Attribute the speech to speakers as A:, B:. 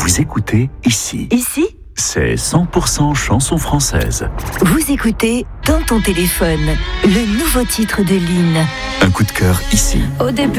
A: Vous écoutez ici.
B: Ici,
A: C'est 100% chanson française.
B: vous écoutez Dans ton téléphone, le nouveau titre de Lynn.
A: Un coup de cœur ici.
C: Au début